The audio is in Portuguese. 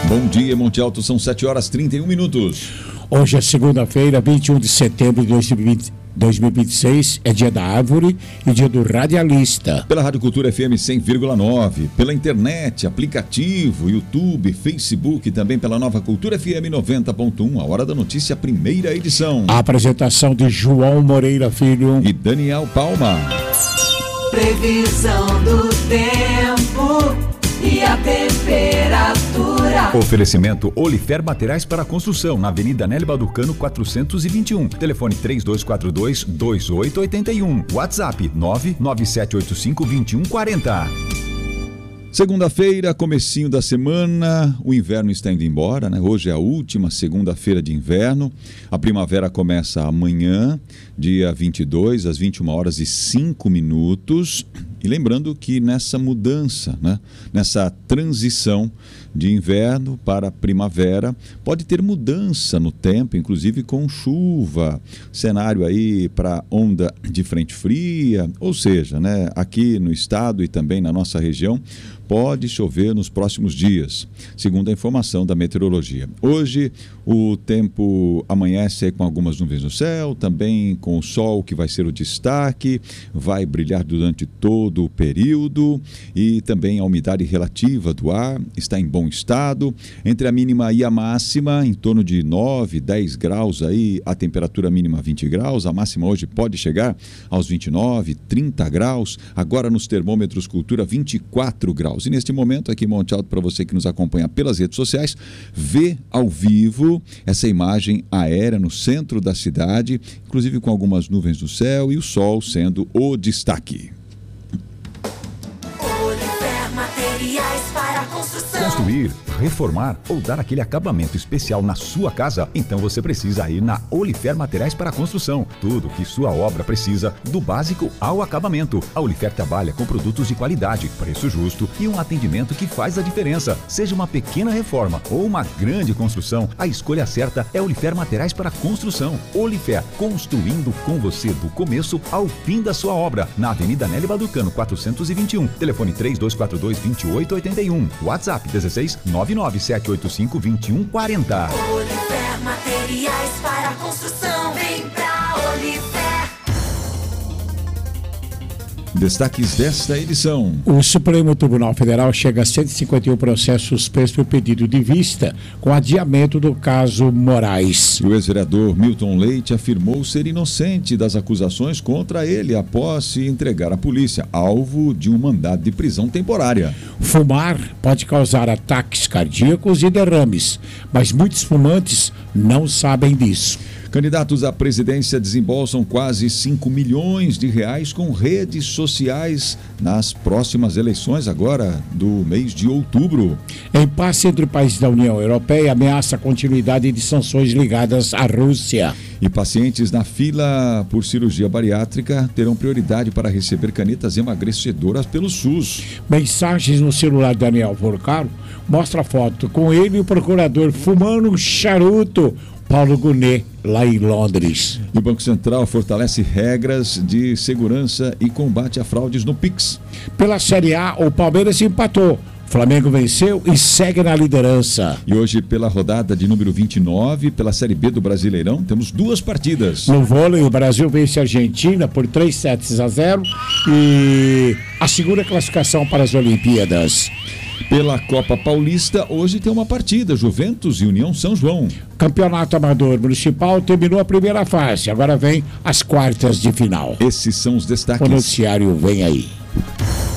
Bom dia, Monte Alto, são 7h31. Hoje é segunda-feira, 21 de setembro de 2026, é dia da árvore e dia do radialista. Pela Rádio Cultura FM 100,9, pela internet, aplicativo, YouTube, Facebook e também pela Nova Cultura FM 90.1, a Hora da Notícia, primeira edição. A apresentação de João Moreira Filho e Daniel Palma. Previsão do tempo e a temperatura. Oferecimento Olifer Materiais para Construção, na Avenida Nélio Ducano 421. Telefone 3242-2881. WhatsApp 99785-2140. Segunda-feira, comecinho da semana, o inverno está indo embora, né? Hoje é a última segunda-feira de inverno. A primavera começa amanhã, dia 22, às 21h05. E lembrando que nessa mudança, né? Nessa transição de inverno para primavera, pode ter mudança no tempo, inclusive com chuva, cenário aí para onda de frente fria, ou seja, né? Aqui no estado e também na nossa região, pode chover nos próximos dias, segundo a informação da meteorologia. Hoje o tempo amanhece com algumas nuvens no céu, também com o sol que vai ser o destaque, vai brilhar durante todo o período e também a umidade relativa do ar está em bom estado. Entre a mínima e a máxima, em torno de 9, 10 graus aí, a temperatura mínima 20 graus, a máxima hoje pode chegar aos 29, 30 graus, agora nos termômetros Cultura 24 graus. E neste momento aqui em Monte Alto, para você que nos acompanha pelas redes sociais, vê ao vivo essa imagem aérea no centro da cidade, inclusive com algumas nuvens no céu e o sol sendo o destaque. Olifer Materiais para Construção. Construir, reformar ou dar aquele acabamento especial na sua casa? Então você precisa ir na Olifer Materiais para Construção. Tudo que sua obra precisa, do básico ao acabamento. A Olifer trabalha com produtos de qualidade, preço justo e um atendimento que faz a diferença. Seja uma pequena reforma ou uma grande construção, a escolha certa é Olifer Materiais para Construção. Olifer, construindo com você do começo ao fim da sua obra. Na Avenida Nélio Ducano 421. Telefone 3242-2881. WhatsApp 1699785-2140. Olifer Materiais para Construção. Vem pra Olifer. Destaques desta edição. O Supremo Tribunal Federal chega a 151 processos suspensos por pedido de vista com adiamento do caso Moraes. O ex-vereador Milton Leite afirmou ser inocente das acusações contra ele após se entregar à polícia, alvo de um mandado de prisão temporária. Fumar pode causar ataques cardíacos e derrames, mas muitos fumantes não sabem disso. Candidatos à presidência desembolsam quase 5 milhões de reais com redes sociais nas próximas eleições agora do mês de outubro. Impasse entre países da União Europeia ameaça a continuidade de sanções ligadas à Rússia. E pacientes na fila por cirurgia bariátrica terão prioridade para receber canetas emagrecedoras pelo SUS. Mensagens no celular de Daniel Porcaro mostra foto com ele e o procurador fumando um charuto, Paulo Gonet, lá em Londres. E o Banco Central fortalece regras de segurança e combate a fraudes no Pix. Pela Série A, o Palmeiras empatou. Flamengo venceu e segue na liderança. E hoje, pela rodada de número 29, pela Série B do Brasileirão, temos duas partidas. No vôlei, o Brasil vence a Argentina por 3-0 e assegura a classificação para as Olimpíadas. Pela Copa Paulista, hoje tem uma partida, Juventus e União São João. Campeonato Amador Municipal terminou a primeira fase, agora vem as quartas de final. Esses são os destaques. O noticiário vem aí.